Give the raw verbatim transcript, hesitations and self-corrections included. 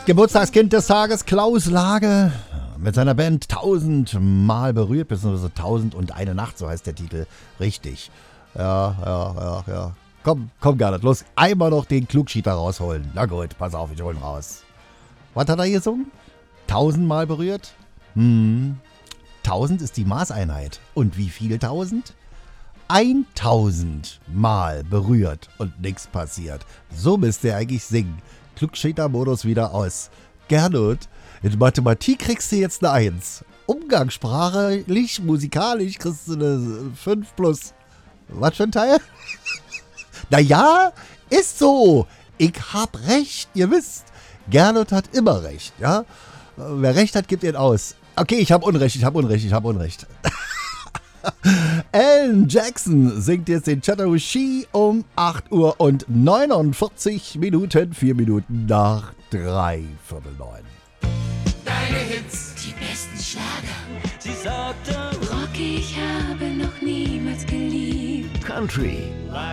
Geburtstagskind des Tages, Klaus Lage, mit seiner Band tausendmal berührt, beziehungsweise tausend und eine Nacht, so heißt der Titel. Richtig. Ja, ja, ja, ja. Komm, komm gar nicht. Los, einmal noch den Klugschieter rausholen. Na gut, pass auf, ich hol ihn raus. Was hat er gesungen? Tausendmal berührt? Hm. Tausend ist die Maßeinheit. Und wie viel tausend? Eintausendmal berührt und nichts passiert. So müsste er eigentlich singen. Klugschieter-Modus wieder aus. Gernot, in Mathematik kriegst du jetzt eine eins. Umgangssprachlich, musikalisch kriegst du eine fünf plus. Was für ein Teil? Naja, ist so. Ich hab recht, ihr wisst. Gernot hat immer recht, ja. Wer recht hat, gibt ihn aus. Okay, ich hab Unrecht, ich hab Unrecht, ich hab Unrecht. Alan Jackson singt jetzt den Chattahoochee um acht Uhr und neunundvierzig Minuten, vier Minuten nach drei Viertel neun. Deine Hits, Die besten Schlager. sie sagte, Rock, ich habe noch niemals geliebt. Country,